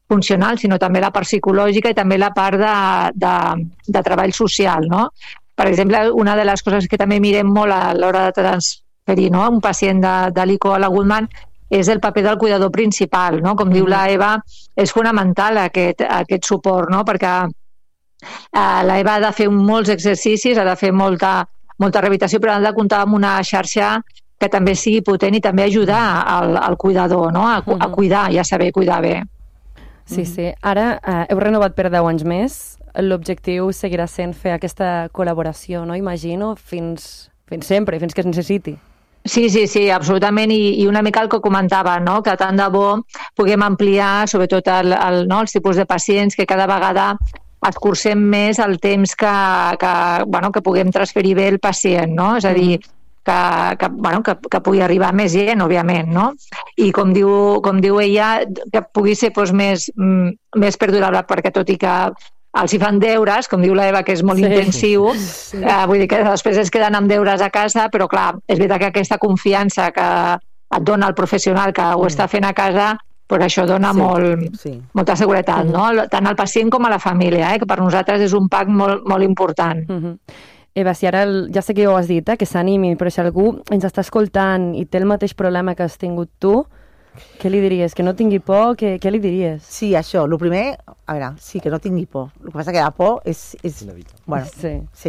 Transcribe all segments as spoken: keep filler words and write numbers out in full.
funcional, sinó també la part psicològica i també la part de, de, de treball social, no? Per exemple, una de les coses que també mirem molt a l'hora de transferir, no?, un pacient de, de l'I C O a la Goodman és el paper del cuidador principal, no? Com mm. diu la Eva, és fonamental aquest, aquest suport, no? Perquè eh, la Eva ha de fer molts exercicis, ha de fer molta, molta rehabilitació, però ha de comptar amb una xarxa que també sigui potent i també ajudar al, al cuidador, no? A, a cuidar i a saber cuidar bé. Sí, sí. Ara eh, heu renovat per deu anys més. L'objectiu seguirà sent fer aquesta col·laboració, no? Imagino, fins, fins sempre, fins que es necessiti. Sí, sí, sí, absolutament, i, i una mica el que comentava, no? Que tant de bo puguem ampliar sobretot el, el, no? els tipus de pacients, que cada vegada escurcem més el temps que, que, bueno, que puguem transferir bé el pacient, no? És a dir, que, que, bueno, que, que pugui arribar més gent, òbviament, no? I com diu, com diu ella, que pugui ser doncs, més, més perdurable, perquè tot i que els hi fan deures, com diu la Eva, que és molt sí. intensiu, sí. Eh, vull dir que després es queden amb deures a casa, però clar, és veritat que aquesta confiança que et dona el professional que ho mm. està fent a casa, però això dona sí. Molt, sí. molta seguretat, mm-hmm. no? Tant al pacient com a la família, eh? Que per nosaltres és un pack molt, molt important. Mm-hmm. Eva, si ara, el, ja sé que ja ho has dit, eh, que s'animi, però si algú ens està escoltant i té el mateix problema que has tingut tu, què li diries? Que no tingui por? Què, què li diries? Sí, això. El primer, a veure, sí, que no tingui por. El que passa que la por és... és bueno, sí. sí.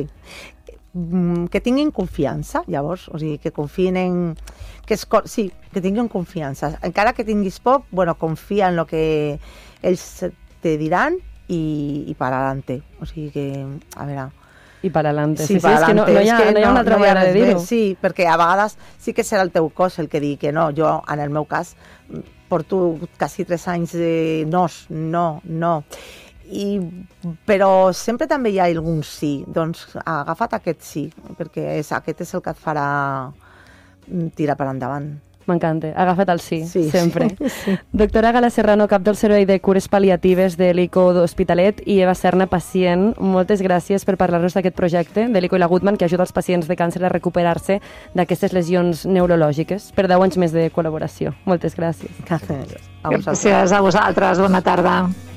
Que tinguin confiança, llavors, o sigui, que confien en... Que es, sí, que tinguin confiança. Encara que tinguis por, bueno, confia en lo que ells te diran i, i para adelante. O sigui que, a veure... I per adelante. Sí, sí, sí, és que no, no, hi ha, no hi ha una altra no manera de dir-ho. Sí, perquè a vegades sí que serà el teu cos el que digui que no. Jo, en el meu cas, porto quasi tres anys de nos, no, no. I, però sempre també hi ha algun sí. Doncs agafa't aquest sí, perquè és, aquest és el que et farà tirar per endavant. M'encanta. Agafa't el sí, sí sempre. Sí. Doctora Gala Serrano, cap del Servei de Cures Pal·liatives de l'I C O d'Hospitalet, i Eva Serna, pacient, moltes gràcies per parlar-nos d'aquest projecte de l'I C O i la Goodman, que ajuda els pacients de càncer a recuperar-se d'aquestes lesions neurològiques. Per deu anys més de col·laboració. Moltes gràcies. Gràcies a vosaltres. Gràcies a vosaltres. Bona tarda.